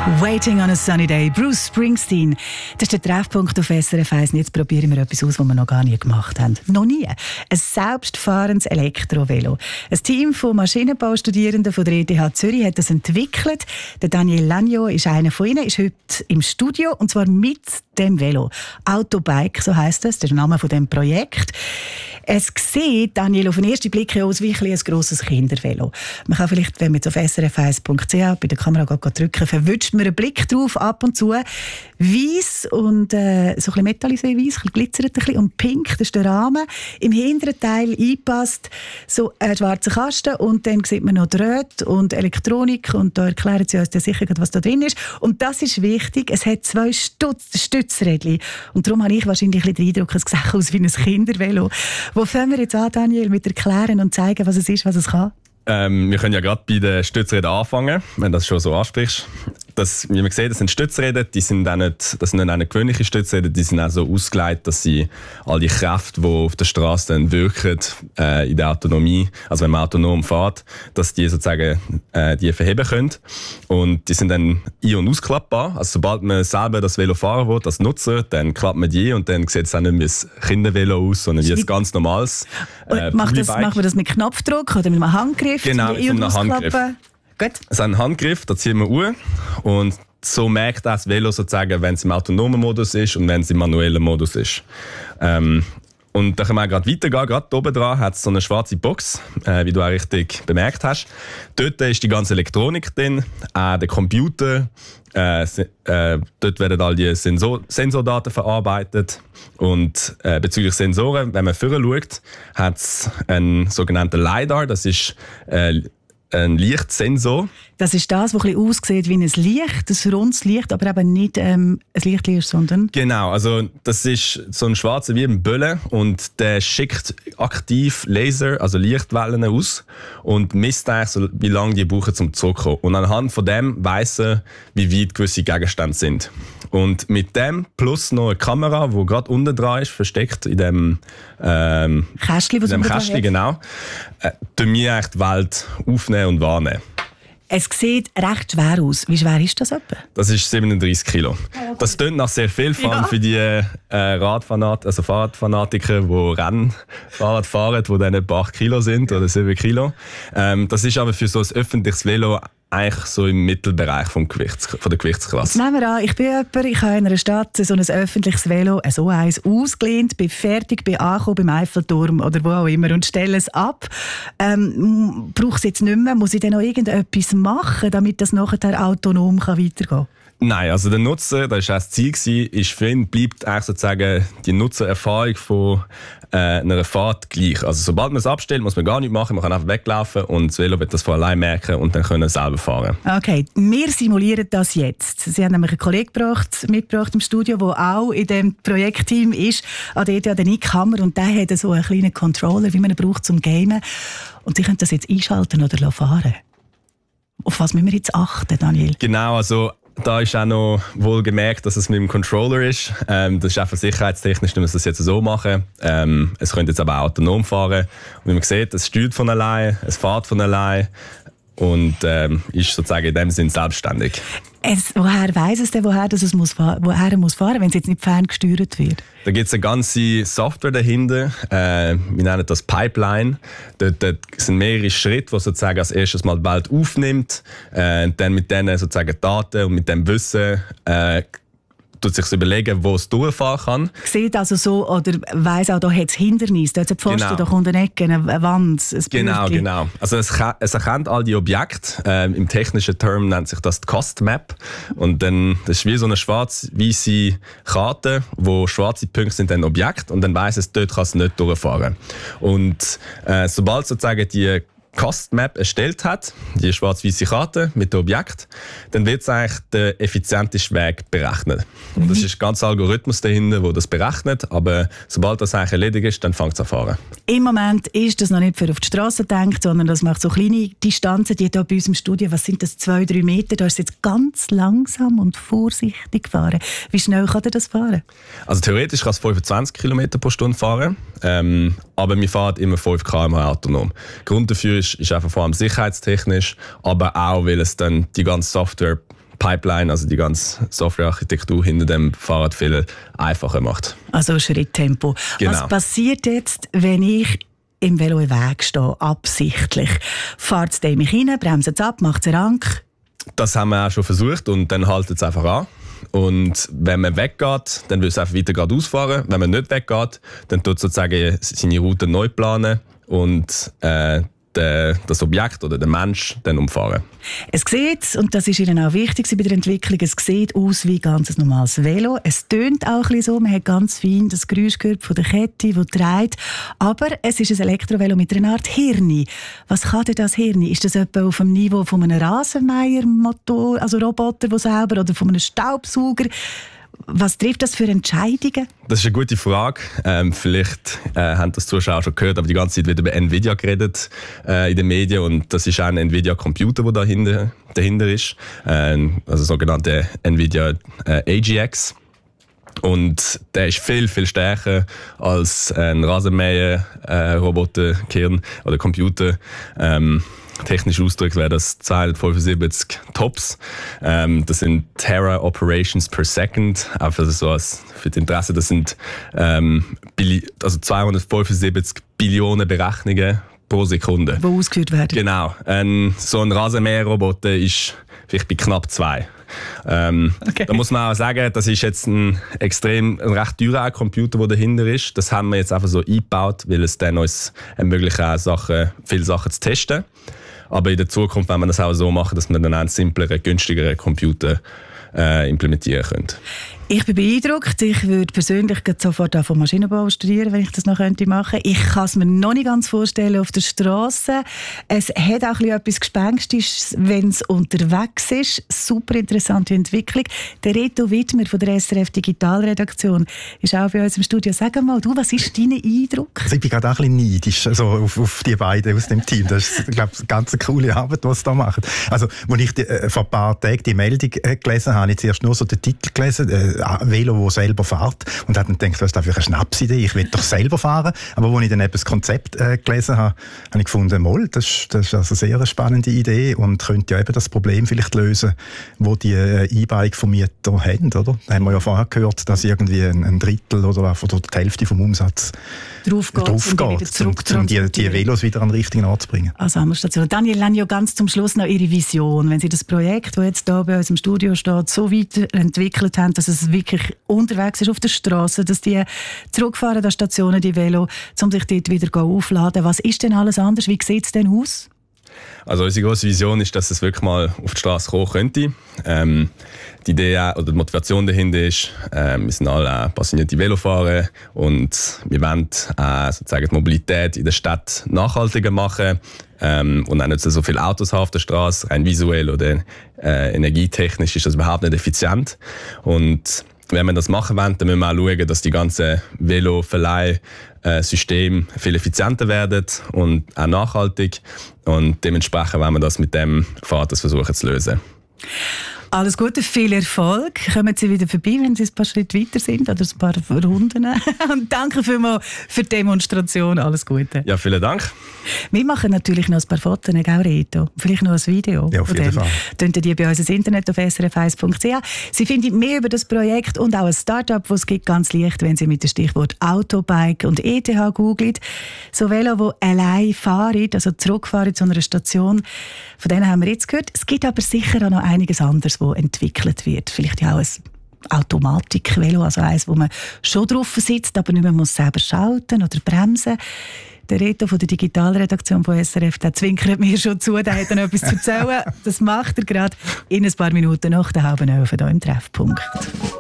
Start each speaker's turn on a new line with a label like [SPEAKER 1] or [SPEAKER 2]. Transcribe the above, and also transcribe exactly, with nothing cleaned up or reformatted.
[SPEAKER 1] Waiting on a Sunny Day, Bruce Springsteen. Das ist der Treffpunkt auf S R F eins. Jetzt probieren wir etwas aus, was wir noch gar nie gemacht haben. Noch nie. Ein selbstfahrendes Elektrovelo. Ein Team von Maschinenbaustudierenden von der E T H Zürich hat das entwickelt. Der Daniel Lanio ist einer von ihnen, ist heute im Studio, und zwar mit dem Velo. Autobike, so heisst es, der Name von dem Projekt. Es sieht, Daniel, auf den ersten Blick aus wie ein grosses Kindervelo. Man kann vielleicht, wenn man jetzt auf S R F eins Punkt c h bei der Kamera drücken, verwünscht man einen Blick drauf, ab und zu. Weiss und äh, so ein bisschen metallisé weiss, ein bisschen glitzert ein bisschen, und pink, das ist der Rahmen. Im hinteren Teil eingepasst so ein schwarzer Kasten, und dann sieht man noch Drähte und Elektronik, und da erklären sie uns dann sicher, was da drin ist. Und das ist wichtig, es hat zwei Stütz- Stützrädchen, und darum habe ich wahrscheinlich ein bisschen den Eindruck, es sieht aus wie ein Kindervelo. Wo fangen wir jetzt an, Daniel, mit erklären und zeigen, was es ist, was es kann?
[SPEAKER 2] Ähm, wir können ja gerade bei den Stützrädern anfangen, wenn du das schon so ansprichst. Das, wie man sieht, das sind Stützräder, die sind auch nicht, das sind nicht gewöhnliche Stützräder, die sind auch so ausgelegt, dass sie all die Kräfte, die auf der Straße dann wirken, äh, in der Autonomie, also wenn man autonom fährt, dass die sozusagen äh, die verheben können. Und die sind dann ein- und ausklappbar. Also sobald man selber das Velo fahren will, als Nutzer, dann klappt man die, und dann sieht es auch nicht wie ein Kindervelo aus, sondern wie ein ganz normales äh,
[SPEAKER 1] macht, das, macht man das mit Knopfdruck oder mit einem Handgriff?
[SPEAKER 2] Genau, mit einem Handgriff.
[SPEAKER 1] Gut.
[SPEAKER 2] Es ist ein Handgriff, da ziehen wir Uhr, und so merkt das Velo sozusagen, wenn es im autonomen Modus ist und wenn es im manuellen Modus ist. Ähm, und da können wir gerade weitergehen. Gerade oben dran hat es so eine schwarze Box, äh, wie du auch richtig bemerkt hast. Dort ist die ganze Elektronik drin, auch der Computer. Äh, äh, dort werden all die Sensor- Sensordaten verarbeitet. Und äh, bezüglich Sensoren, wenn man vorher schaut, hat es einen sogenannten LiDAR. Das ist äh, ein Lichtsensor.
[SPEAKER 1] Das ist das, was ein bisschen aussieht wie ein Licht, ein rundes Licht, aber eben nicht ähm, ein Licht ist, sondern...
[SPEAKER 2] Genau, also das ist so ein schwarzer wie ein Bölle, und der schickt aktiv Laser, also Lichtwellen aus, und misst eigentlich, so, wie lange die brauchen, um zurückzukommen. Und anhand von dem weiss er, wie weit gewisse Gegenstände sind. Und mit dem plus noch eine Kamera, die gerade unten dran ist, versteckt in dem ähm,
[SPEAKER 1] Kästchen, was
[SPEAKER 2] in dem Kästchen, genau, äh, tun wir eigentlich die Welt aufnehmen und wahrnehmen.
[SPEAKER 1] Es sieht recht schwer aus. Wie schwer ist das etwa?
[SPEAKER 2] Das ist siebenunddreißig Kilo. Das klingt nach sehr viel, vor allem
[SPEAKER 1] Ja.
[SPEAKER 2] für die äh, Radfanat also Fahrradfanatiker, die Rennfahrrad fahren, die dann etwa acht Kilo sind oder sieben Kilo. Ähm, das ist aber für so ein öffentliches Velo eigentlich so im Mittelbereich vom Gewichts, von der Gewichtsklasse.
[SPEAKER 1] Nehmen wir an, ich bin jemand, ich habe in einer Stadt so ein öffentliches Velo, so eins ausgelehnt, bin fertig, bin angekommen beim Eiffelturm oder wo auch immer und stelle es ab. Ähm, brauche es jetzt nicht mehr? Muss ich dann noch irgendetwas machen, damit das nachher autonom weitergehen kann?
[SPEAKER 2] Nein, also der Nutzer, das war auch das Ziel, ist für ihn bleibt eigentlich sozusagen die Nutzererfahrung von äh, einer Fahrt gleich. Also sobald man es abstellt, muss man gar nichts machen, man kann einfach weglaufen, und das Velo wird das von allein merken und dann können selber fahren.
[SPEAKER 1] Okay, wir simulieren das jetzt. Sie haben nämlich einen Kollegen gebracht, mitgebracht im Studio, der auch in dem Projektteam ist, an der E T H, der Nick Hammer, und der hat so einen kleinen Controller, wie man ihn braucht zum Gamen. Und Sie können das jetzt einschalten oder fahren. Auf was müssen wir jetzt achten, Daniel?
[SPEAKER 2] Genau, also da ist auch noch wohl gemerkt, dass es mit dem Controller ist. Ähm, das ist einfach sicherheitstechnisch, dass wir das jetzt so machen. Ähm, es könnte jetzt aber auch autonom fahren. Und wie man sieht, es steuert von allein, es fährt von allein und ähm, ist sozusagen in dem Sinn selbstständig.
[SPEAKER 1] Es, woher weiss es denn, woher, dass es muss, woher er muss fahren, wenn es jetzt nicht ferngesteuert wird?
[SPEAKER 2] Da gibt es eine ganze Software dahinter. Äh, wir nennen das Pipeline. Dort, dort sind mehrere Schritte, die sozusagen als erstes mal die Welt aufnimmt. Äh, dann mit diesen sozusagen Daten und mit dem Wissen äh, tut sich überlegen, wo es durchfahren kann.
[SPEAKER 1] Sieht also so, oder weiss auch, da hat es Hindernisse, da hat es einen Pfosten,
[SPEAKER 2] Genau.
[SPEAKER 1] da kommt eine Ecke, eine Wand, ein
[SPEAKER 2] Genau,
[SPEAKER 1] Bürgli.
[SPEAKER 2] genau. Also es, es erkennt all die Objekte. Ähm, Im technischen Term nennt sich das die Cost Map. Und dann, das ist wie so eine schwarz-weiße Karte, wo schwarze Punkte sind dann Objekte, und dann weiss es, dort kann es nicht durchfahren. Und äh, sobald sozusagen die Cost Map erstellt hat, die schwarz-weiße Karte mit dem Objekt, dann wird es eigentlich der effizienteste Weg berechnet. Und das ist ein ganzer Algorithmus dahinter, der das berechnet, aber sobald das eigentlich erledigt ist, dann fängt es an zu fahren.
[SPEAKER 1] Im Moment ist das noch nicht für auf die Straße gedacht, sondern das macht so kleine Distanzen, die hier bei uns im Studio, was sind das, zwei, drei Meter, da ist es jetzt ganz langsam und vorsichtig fahren. Wie schnell kann er das fahren?
[SPEAKER 2] Also theoretisch kann es fünfundzwanzig Kilometer pro Stunde fahren, ähm, aber wir fahren immer fünf Kilometer pro Stunde autonom. Grund dafür ist, ist einfach vor allem sicherheitstechnisch, aber auch, weil es dann die ganze Software Pipeline, also die ganze Softwarearchitektur hinter dem Fahrrad viel einfacher macht.
[SPEAKER 1] Also Schritttempo.
[SPEAKER 2] Genau.
[SPEAKER 1] Was passiert jetzt, wenn ich im Velo im Weg stehe, absichtlich? Fahrt es mich rein, bremst es ab, macht es einen Rank?
[SPEAKER 2] Das haben wir auch schon versucht und dann haltet es einfach an. Und wenn man weggeht, dann will es einfach weiter geradeaus fahren. Wenn man nicht weggeht, dann tut sozusagen seine Route neu planen und äh, de, das Objekt oder der Mensch dann umfahren.
[SPEAKER 1] Es sieht, und das ist Ihnen auch wichtig bei der Entwicklung, es sieht aus wie ganz ein normales Velo. Es tönt auch ein bisschen so, man hat ganz fein das Geräusch gehört von der Kette, die dreht. Aber es ist ein Elektrovelo mit einer Art Hirn. Was kann denn das Hirn? Ist das etwa auf dem Niveau von einem Rasenmähermotor, also Roboter, der selber, oder von einem Staubsauger? Was trifft das für Entscheidungen?
[SPEAKER 2] Das ist eine gute Frage. Ähm, vielleicht äh, haben das Zuschauer schon gehört, aber die ganze Zeit wird über Nvidia geredet äh, in den Medien und das ist auch ein Nvidia-Computer, der dahinter, dahinter ist, äh, also sogenannte Nvidia äh, A G X. Und der ist viel, viel stärker als ein Rasenmäher-Roboter-Kern äh, oder Computer. Ähm, Technisch ausgedrückt wäre das zweihundertfünfundsiebzig Tops. Ähm, das sind Tera Operations per Second. Einfach so als für das Interesse, das sind ähm, Billi- also zweihundertfünfundsiebzig Billionen Berechnungen pro Sekunde.
[SPEAKER 1] Die ausgeführt werden.
[SPEAKER 2] Genau. Ähm, so ein Rasenmäherroboter ist vielleicht bei knapp zwei. Ähm, okay. Da muss man auch sagen, das ist jetzt ein extrem ein recht teurer Computer, der dahinter ist. Das haben wir jetzt einfach so eingebaut, weil es dann uns ermöglicht, auch Sachen, viele Sachen zu testen. Aber in der Zukunft wollen wir das auch so machen, dass wir dann einen simpleren, günstigeren Computer äh, implementieren können.
[SPEAKER 1] Ich bin beeindruckt. Ich würde persönlich sofort von Maschinenbau studieren, wenn ich das noch machen könnte. Ich kann es mir noch nicht ganz vorstellen auf der Straße. Es hat auch etwas Gespenstisches, wenn es unterwegs ist. Super interessante Entwicklung. Der Reto Wittmer von der S R F Digitalredaktion ist auch bei uns im Studio. Sag mal, du, was ist dein Eindruck?
[SPEAKER 3] Also ich bin gerade auch ein bisschen neidisch also auf, auf die beiden aus dem Team. Das ist, glaube ich, eine ganz coole Arbeit, die sie da machen. Also, als ich die, äh, vor ein paar Tagen die Meldung äh, gelesen habe, habe ich zuerst nur so den Titel gelesen, äh, Velo, das selber fährt. Und habe dann gedacht, das ist einfach eine Schnapsidee, ich will doch selber fahren. Aber als ich dann eben das Konzept äh, gelesen habe, habe ich gefunden, moll, das, das ist also sehr eine spannende Idee und könnte ja eben das Problem vielleicht lösen, das die äh, E-Bike-Vermieter haben, oder? Da haben wir ja vorher gehört, dass irgendwie ein, ein Drittel oder, oder die Hälfte vom Umsatz
[SPEAKER 1] drauf geht,
[SPEAKER 3] drauf geht um, um die, die Velos wieder an den richtigen Ort zu bringen.
[SPEAKER 1] Also Sammerstation. Daniel Lenjo, ganz zum Schluss noch Ihre Vision. Wenn Sie das Projekt, das jetzt hier bei uns im Studio steht, so weiterentwickelt haben, dass es wirklich unterwegs ist auf der Straße, dass die zurückfahren an Stationen, die Velo, um sich dort wieder aufladen. Was ist denn alles anders? Wie sieht es denn aus?
[SPEAKER 2] Also unsere grosse Vision ist, dass es wirklich mal auf die Straße kommen könnte. Ähm, die Idee oder die Motivation dahinter ist, äh, wir sind alle auch passionierte Velofahrer und wir wollen äh, sozusagen die Mobilität in der Stadt nachhaltiger machen ähm, und auch nicht so viele Autos haben auf der Straße. Rein visuell oder äh, energietechnisch ist das überhaupt nicht effizient. Und wenn wir das machen wollen, dann müssen wir auch schauen, dass die ganzen Velo-Verleih-Systeme viel effizienter werden und auch nachhaltig. Und dementsprechend wollen wir das mit dem Fahrrad versuchen zu lösen.
[SPEAKER 1] Alles Gute, viel Erfolg. Kommen Sie wieder vorbei, wenn Sie ein paar Schritte weiter sind oder ein paar Runden. Und danke vielmals für die Demonstration. Alles Gute.
[SPEAKER 2] Ja, vielen Dank.
[SPEAKER 1] Wir machen natürlich noch ein paar Fotos, gell, Reto? Vielleicht noch ein Video.
[SPEAKER 3] Ja, auf jeden Fall.
[SPEAKER 1] Könnt ihr die bei uns ins Internet auf s r f eins punkt c h. Sie finden mehr über das Projekt und auch ein Start-up, das es gibt, ganz leicht, wenn Sie mit dem Stichwort Autobike und E T H googelt. So Velo, die allein fahren, also zurückfahren zu einer Station. Von denen haben wir jetzt gehört. Es gibt aber sicher auch noch einiges anderes, das entwickelt wird. Vielleicht ja auch ein Automatik-Velo, also eins, wo man schon drauf sitzt, aber nicht mehr muss selber schalten oder bremsen. Der Reto von der Digitalredaktion von S R F, der zwinkert mir schon zu, der hat dann etwas zu erzählen. Das macht er gerade in ein paar Minuten nach der halben Elf hier im Treffpunkt.